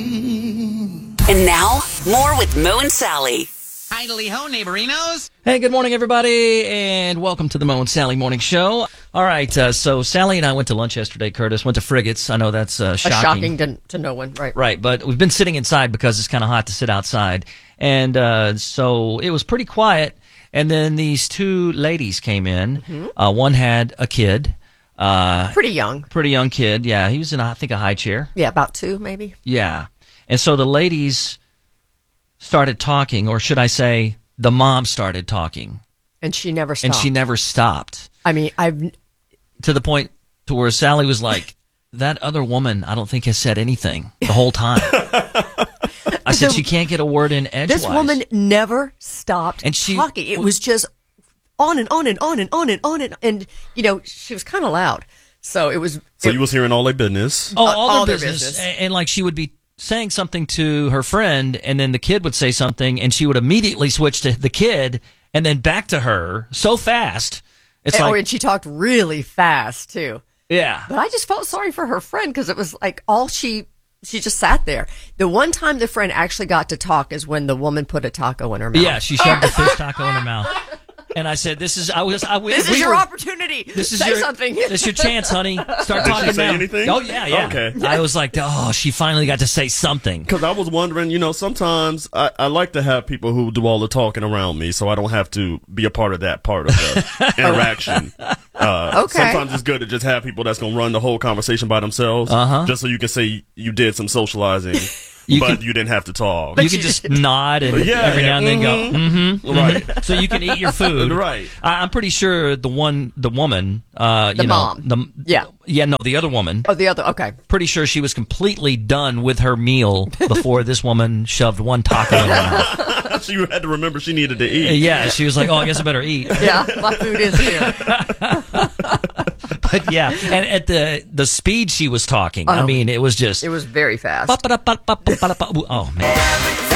And now, more with Mo and Sally. Idly-ho, neighborinos. Hey, good morning, everybody, and welcome to the Mo and Sally Morning Show. All right, so Sally and I went to lunch yesterday, Curtis. Went to Frigates. I know that's shocking. To no one, right? Right, but we've been sitting inside because it's kind of hot to sit outside. And so it was pretty quiet. And then these two ladies came in. Mm-hmm. One had a kid. Pretty young. Pretty young kid, yeah. He was in, I think, a high chair. Yeah, about 2, maybe. Yeah. And so the ladies started talking, or should I say, the mom started talking. And she never stopped. I mean, to the point to where Sally was like, that other woman, I don't think has said anything the whole time. I said, she can't get a word in edgewise. This woman never stopped talking. It was just on and on and on and on and on. And you know, she was kind of loud. So it was. So you was hearing all their business? Oh, all their business. And like she would be saying something to her friend, and then the kid would say something, and she would immediately switch to the kid, and then back to her so fast. And she talked really fast too. Yeah. But I just felt sorry for her friend because it was like she just sat there. The one time the friend actually got to talk is when the woman put a taco in her mouth. Yeah, she shoved a fish taco in her mouth. And I said, "This is your opportunity. Say something. This is your chance, honey. Start talking Did she say now." anything? Oh yeah. Okay. I was like, "Oh, she finally got to say something." Because I was wondering, sometimes I like to have people who do all the talking around me, so I don't have to be a part of that part of the interaction. Okay. Sometimes it's good to just have people that's going to run the whole conversation by themselves, just so you can say you did some socializing. You didn't have to talk. You can just nod and every now and then go, mm-hmm. Right. So you can eat your food. Right. I'm pretty sure the woman, the mom. The other woman. Oh, the other, okay. Pretty sure she was completely done with her meal before this woman shoved one taco in her mouth. She had to remember she needed to eat. Yeah, she was like, oh, I guess I better eat. Yeah, my food is here. But yeah, and at the speed she was talking, I mean, it was just... It was very fast. Oh, man.